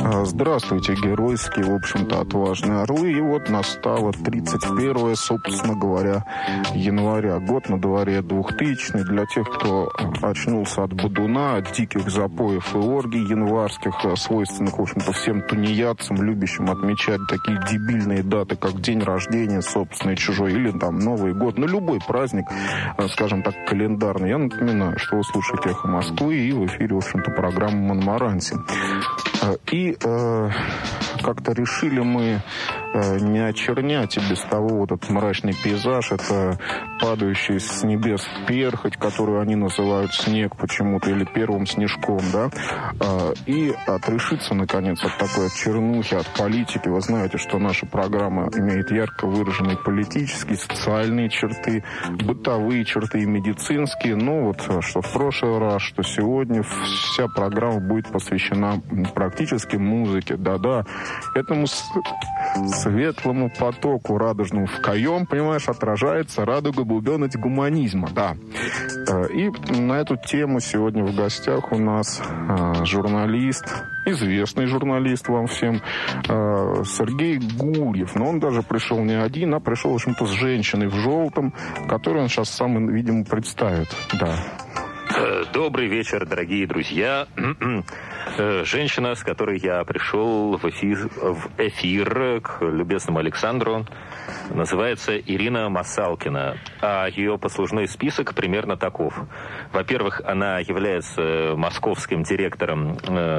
Здравствуйте, геройские, в общем-то, отважные орлы. И вот настало 31, собственно говоря, января. Год на дворе 2000-й. Для тех, кто очнулся от бодуна, от диких запоев и оргий январских, свойственных, в общем-то, всем тунеядцам, любящим отмечать такие дебильные даты, как день рождения, собственный, чужой, или там Новый год. Ну, любой праздник, скажем так, календарный. Я напоминаю, что вы слушаете «Эхо Москвы», и в эфире, в общем-то, программа «Монмаранси». И как-то решили мы не очернять и без того вот этот мрачный пейзаж. Это падающий с небес перхоть, которую они называют снег почему-то, или первым снежком, да. И отрешиться, наконец, от такой чернухи, от политики. Вы знаете, что наша программа имеет ярко выраженные политические, социальные черты, бытовые черты и медицинские. Но вот что в прошлый раз, что сегодня, вся программа будет посвящена практически музыке. Да-да, этому светлому потоку радужному в каем, понимаешь, отражается радуга бубенность гуманизма, да. И на эту тему сегодня в гостях у нас журналист, известный журналист вам всем, Сергей Гурьев. Но он даже пришел не один, а пришел, в общем-то, с женщиной в желтом, которую он сейчас сам, видимо, представит, да. Добрый вечер, дорогие друзья. Женщина, с которой я пришел в эфир к любезному Александру, называется Ирина Масалкина. А ее послужной список примерно таков. Во-первых, она является московским директором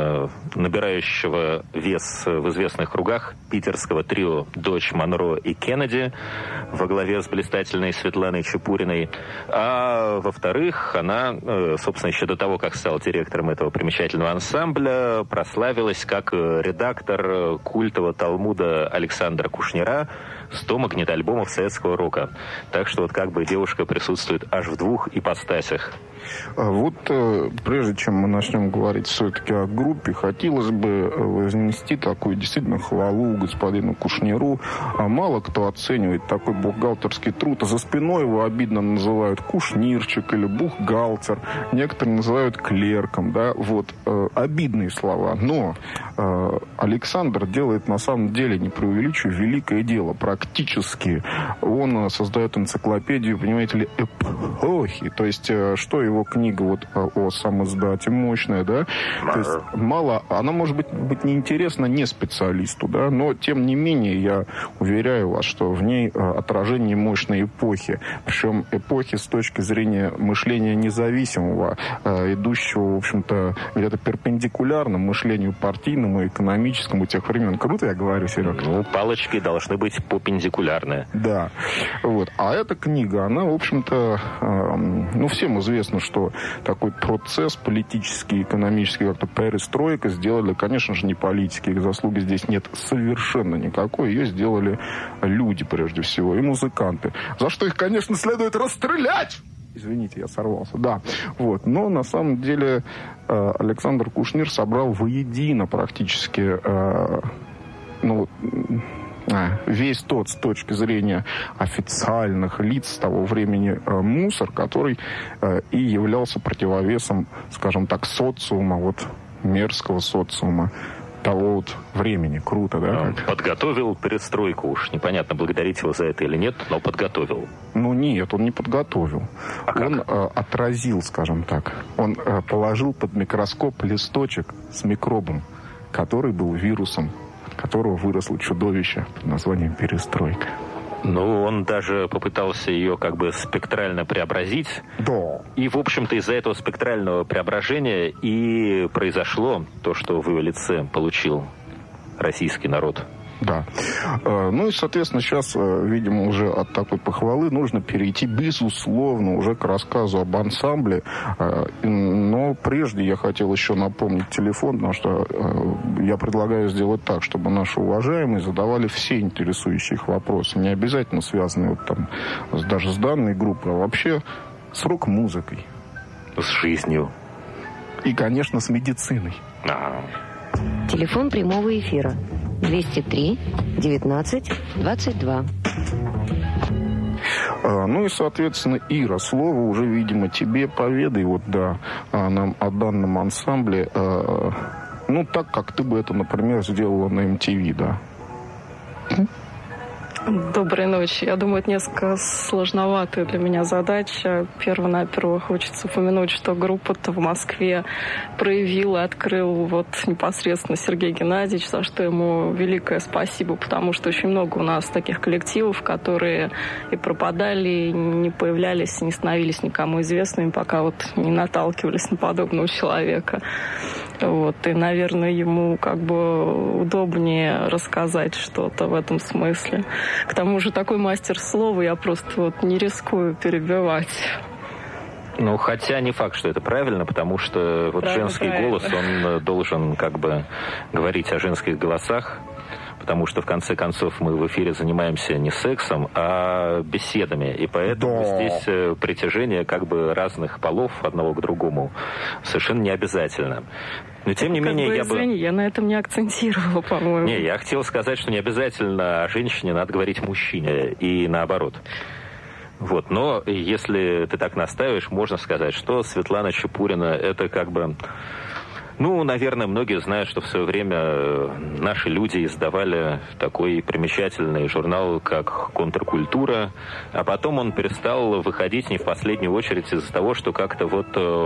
набирающего вес в известных кругах питерского трио «Дочь Монро» и «Кеннеди» во главе с блистательной Светланой Чепуриной. А во-вторых, она, собственно, еще до того, как стала директором этого примечательного ансамбля, прославилась как редактор культового талмуда Александра Кушнира «100 магнитоальбомов советского рока». Так что вот как бы девушка присутствует аж в двух ипостасях. Вот прежде чем мы начнем говорить все-таки о группе, хотелось бы вознести такую действительно хвалу господину Кушниру. Мало кто оценивает такой бухгалтерский труд. За спиной его обидно называют кушнирчик или бухгалтер. Некоторые называют клерком. Да? Вот, обидные слова. Но Александр делает на самом деле, не преувеличиваю, великое дело. Практически он создает энциклопедию, понимаете ли, эпохи. То есть, что его книга вот о самоиздате мощная, да, то есть мало, она может быть неинтересна не специалисту, да, но тем не менее я уверяю вас, что в ней отражение мощной эпохи, причем эпохи с точки зрения мышления независимого, идущего, в общем-то, где-то перпендикулярно мышлению партийному, экономическому тех времен. Круто я говорю, Серег? Ну, палочки должны быть перпендикулярные. Да, вот. А эта книга, она, в общем-то, ну, всем известно, что такой процесс политический, экономический, как-то перестройка сделали, конечно же, не политики. Их заслуги здесь нет совершенно никакой. Ее сделали люди, прежде всего, и музыканты. За что их, конечно, следует расстрелять! Извините, я сорвался. Да, вот. Но на самом деле Александр Кушнир собрал воедино практически, весь тот, с точки зрения официальных лиц того времени, мусор, который и являлся противовесом, скажем так, социума, вот мерзкого социума того вот времени. Круто, да? Подготовил перестройку уж. Непонятно, благодарить его за это или нет, но подготовил. Ну нет, он не подготовил. Он отразил, скажем так. Он положил под микроскоп листочек с микробом, который был вирусом, от которого выросло чудовище под названием перестройка. Ну, он даже попытался ее как бы спектрально преобразить. Да. И, в общем-то, из-за этого спектрального преображения и произошло то, что в его лице получил российский народ. Да. Ну и, соответственно, сейчас, видимо, уже от такой похвалы нужно перейти, безусловно, уже к рассказу об ансамбле. Но прежде я хотел еще напомнить телефон, потому что я предлагаю сделать так, чтобы наши уважаемые задавали все интересующие их вопросы. Не обязательно связанные вот там даже с данной группой, а вообще с рок-музыкой. С жизнью. И, конечно, с медициной. Телефон прямого эфира 203 19 22. Ну и, соответственно, Ира, слово уже, видимо, тебе. Поведай вот, да, нам о данном ансамбле. Ну, так, как ты бы это, например, сделала на MTV, да. Доброй ночи. Я думаю, это несколько сложноватая для меня задача. Перво-наперво хочется упомянуть, что группа-то в Москве проявила и открыл вот непосредственно Сергей Геннадьевич, за что ему великое спасибо, потому что очень много у нас таких коллективов, которые и пропадали, и не появлялись, не становились никому известными, пока вот не наталкивались на подобного человека. Вот. И, наверное, ему как бы удобнее рассказать что-то в этом смысле. К тому же такой мастер слова, я просто вот не рискую перебивать. Ну, хотя не факт, что это правильно, потому что вот женский голос, он должен как бы говорить о женских голосах, потому что, в конце концов, мы в эфире занимаемся не сексом, а беседами. И поэтому здесь притяжение как бы разных полов одного к другому совершенно не обязательно. Но, тем не менее, я на этом не акцентировала, по-моему. Не, я хотел сказать, что не обязательно о женщине надо говорить мужчине, и наоборот. Вот. Но если ты так настаиваешь, можно сказать, что Светлана Чепурина – это как бы... Ну, наверное, многие знают, что в свое время наши люди издавали такой примечательный журнал, как «Контркультура», а потом он перестал выходить не в последнюю очередь из-за того, что как-то вот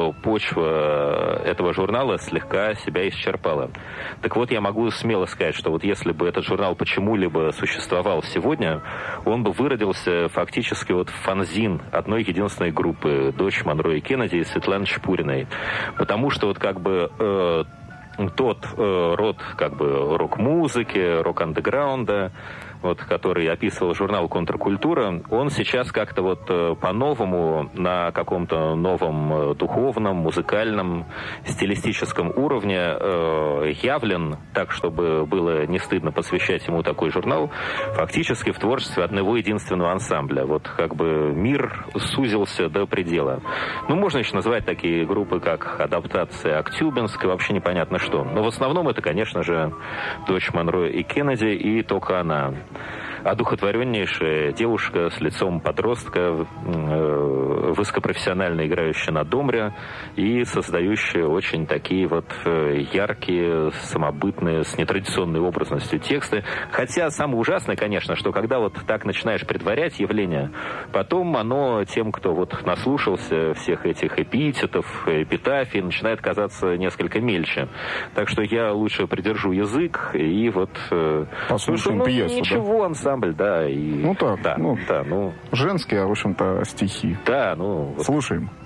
почва этого журнала слегка себя исчерпала. Так вот, я могу смело сказать, что вот если бы этот журнал почему-либо существовал сегодня, он бы выродился фактически вот в фанзин одной единственной группы «Дочь Монро и Кеннеди» и Светланы Чепуриной. Потому что вот как бы... тот род как бы рок-музыки, рок-андеграунда, вот, который описывал журнал «Контркультура», он сейчас как-то вот по-новому на каком-то новом духовном, музыкальном, стилистическом уровне явлен так, чтобы было не стыдно посвящать ему такой журнал, фактически в творчестве одного единственного ансамбля. Вот как бы мир сузился до предела. Ну, можно еще назвать такие группы, как «Адаптация Актюбинск», и вообще непонятно что. Но в основном это, конечно же, «Дочь Монро и Кеннеди», и только она. Одухотвореннейшая девушка с лицом подростка, высокопрофессионально играющая на домре и создающая очень такие вот яркие, самобытные, с нетрадиционной образностью тексты. Хотя самое ужасное, конечно, что когда вот так начинаешь предварять явление, потом оно тем, кто вот наслушался всех этих эпитетов, эпитафий, начинает казаться несколько мельче. Так что я лучше придержу язык и вот... Послушаем пьесу, ничего, ансамбль, да. И... Ну так, да, женские, в общем-то, стихи. Да, ну... Слушаем.